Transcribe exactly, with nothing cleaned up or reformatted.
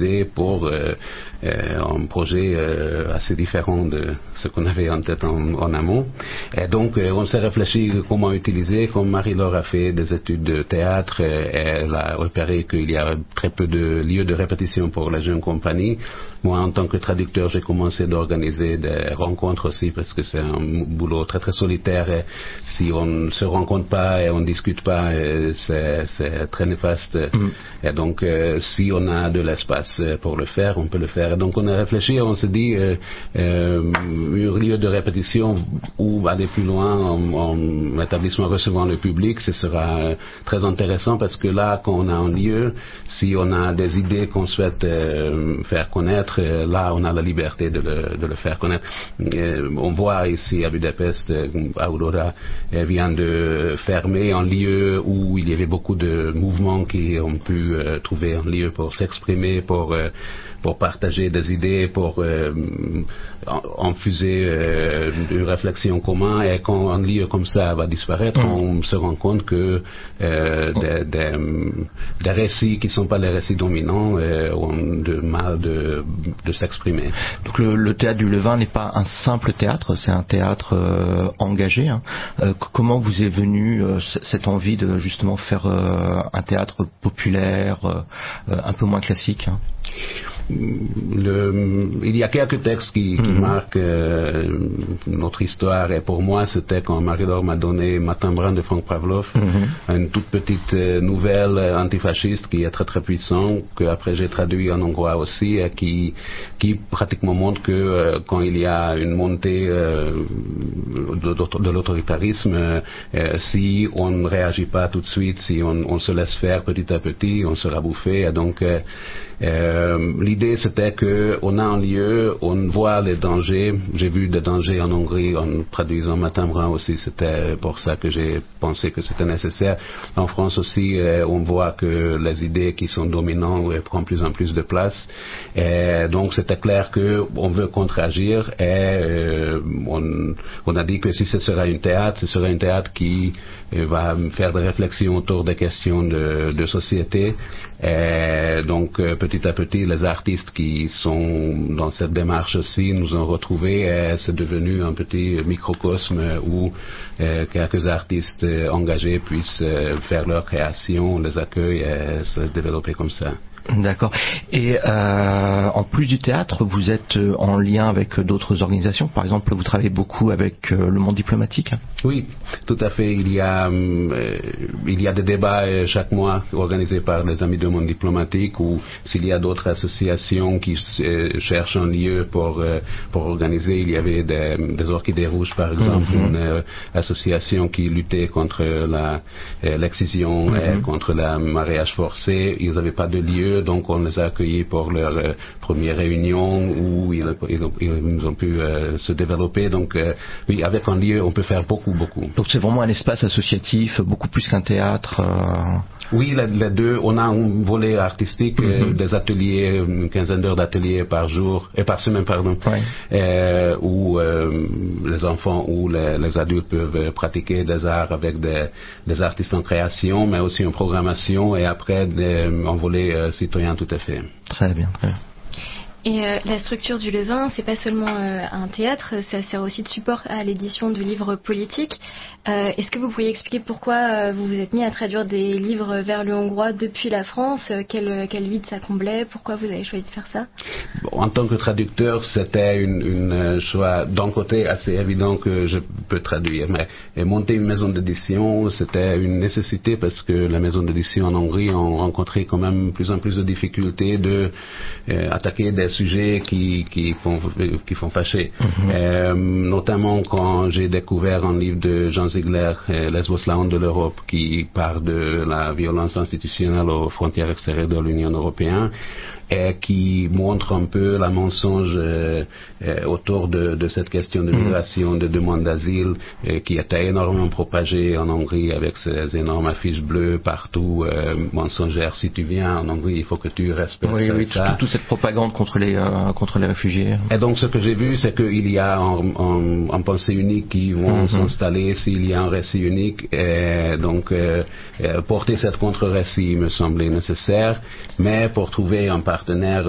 pour euh, euh, un projet euh, assez différent de ce qu'on avait en tête en, en amont. Et donc euh, on s'est réfléchi comment utiliser, comme Marie-Laure a fait des études de théâtre, euh, elle a repéré qu'il y a très peu de lieux de répétition pour la jeune compagnie. Moi, en tant que traducteur, j'ai commencé d'organiser des rencontres aussi parce que c'est un boulot très très solitaire et si on ne se rencontre pas et on ne discute pas, c'est, c'est très néfaste. Mm. Et donc, euh, si on a de l'espace pour le faire, on peut le faire. Et donc, on a réfléchi et on s'est dit, euh, euh, un lieu de répétition ou aller plus loin en, en établissement recevant le public, ce sera très intéressant parce que là, quand on a un lieu, si on a des idées qu'on souhaite euh, faire connaître, là on a la liberté de le, de le faire connaître. Euh, on voit ici à Budapest, Aurora vient de fermer un lieu où il y avait beaucoup de mouvements qui ont pu euh, trouver un lieu pour s'exprimer, pour, euh, pour partager des idées, pour euh, infuser euh, une réflexion commune. Et quand un lieu comme ça va disparaître, mmh. on se rend compte que euh, des, des, des récits qui ne sont pas les récits dominants euh, ont de mal de de s'exprimer. Donc le, le théâtre du Levain n'est pas un simple théâtre, c'est un théâtre euh, engagé. Hein. Euh, comment vous est venue euh, cette envie de justement faire euh, un théâtre populaire, euh, un peu moins classique, hein? Le, il y a quelques textes qui, qui mm-hmm. marquent euh, notre histoire et pour moi c'était quand Marie-Laure m'a donné Matin brun de Frank Pavlov, mm-hmm. une toute petite euh, nouvelle antifasciste qui est très très puissante, que après j'ai traduit en hongrois aussi et qui, qui pratiquement montre que euh, quand il y a une montée euh, de, de l'autoritarisme, euh, si on ne réagit pas tout de suite, si on, on se laisse faire petit à petit, on sera bouffé. Et donc euh, Euh, l'idée c'était que on a un lieu, on voit les dangers. J'ai vu des dangers en Hongrie en traduisant Matin brun aussi, c'était pour ça que j'ai pensé que c'était nécessaire. En France aussi, euh, on voit que les idées qui sont dominantes euh, prennent plus en plus de place. Et donc c'était clair que on veut contre-agir et euh, on, on a dit que si ce sera un théâtre, ce sera un théâtre qui euh, va faire des réflexions autour des questions de, de société. Et donc euh, petit à petit, les artistes qui sont dans cette démarche aussi nous ont retrouvés et c'est devenu un petit microcosme où euh, quelques artistes euh, engagés puissent euh, faire leur création, les accueils et se développer comme ça. D'accord. Et euh, en plus du théâtre, vous êtes en lien avec d'autres organisations. Par exemple, vous travaillez beaucoup avec euh, le monde diplomatique. Oui, tout à fait. Il y a, euh, il y a des débats euh, chaque mois organisés par les Amis du monde diplomatique ou s'il y a d'autres associations qui euh, cherchent un lieu pour, euh, pour organiser. Il y avait des, des Orchidées Rouges, par exemple, mm-hmm. une euh, association qui luttait contre la, euh, l'excision mm-hmm. et contre le mariage forcé. Ils n'avaient pas de lieu. Donc on les a accueillis pour leur euh, première réunion où ils, ils, ils ont pu euh, se développer. Donc euh, oui, avec un lieu, on peut faire beaucoup, beaucoup. Donc c'est vraiment un espace associatif, beaucoup plus qu'un théâtre. Euh... Oui, les, les deux. On a un volet artistique, mm-hmm. euh, des ateliers, une quinzaine d'heures d'ateliers par jour, et par semaine, pardon, oui. euh, où euh, les enfants ou les, les adultes peuvent pratiquer des arts avec des, des artistes en création, mais aussi en programmation, et après des, un volet euh, citoyen tout à fait. Très bien, très bien. Et euh, la structure du Levain, c'est pas seulement euh, un théâtre, ça sert aussi de support à l'édition de livres politiques. Euh, est-ce que vous pourriez expliquer pourquoi euh, vous vous êtes mis à traduire des livres vers le hongrois depuis la France? euh, quel, quel vide ça comblait? Pourquoi vous avez choisi de faire ça? Bon, en tant que traducteur, c'était une, une choix d'un côté assez évident que je peux traduire, mais et monter une maison d'édition, c'était une nécessité parce que la maison d'édition en Hongrie ont rencontré quand même plus en plus de difficultés de euh, attaquer des sujets qui, qui font, qui font fâcher. Mm-hmm. Euh, notamment quand j'ai découvert un livre de Jean Ziegler, Lesbos, la honte de l'Europe, qui parle de la violence institutionnelle aux frontières extérieures de l'Union européenne et qui montre un peu la mensonge euh, euh, autour de, de cette question de migration, de demande d'asile, euh, qui était énormément propagée en Hongrie avec ces énormes affiches bleues partout, euh, mensongères. Si tu viens en Hongrie, il faut que tu respectes oui, ça. Oui, toute, toute cette propagande contre les, euh, contre les réfugiés. Et donc, ce que j'ai vu, c'est qu'il y a un, un, un pensée unique qui vont mm-hmm. s'installer s'il y a un récit unique. Et donc, euh, porter cette contre-récit me semblait nécessaire, mais pour trouver un partenaire